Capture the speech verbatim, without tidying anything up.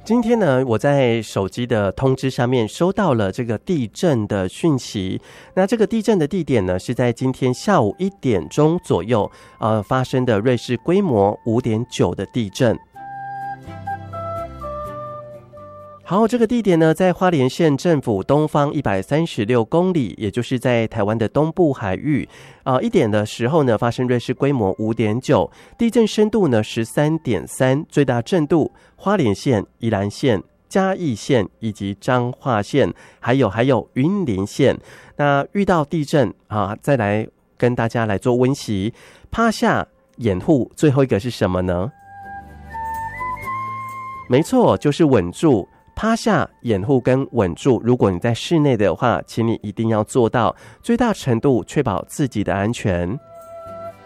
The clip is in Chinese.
今天呢，我在手机的通知上面收到了这个地震的讯息。那这个地震的地点呢，是在今天下午一点钟左右，呃，发生的瑞士规模五点九的地震。好，这个地点呢，在花莲县政府东方一百三十六公里，也就是在台湾的东部海域。啊、呃，一点的时候呢，发生瑞士规模五点九，地震深度呢十三点三，最大震度花莲县、宜兰县、嘉义县以及彰化县，还有还有云林县。那遇到地震啊，再来跟大家来做温习，趴下掩护，最后一个是什么呢？没错，就是稳住。趴下、掩护跟稳住，如果你在室内的话，请你一定要做到最大程度确保自己的安全。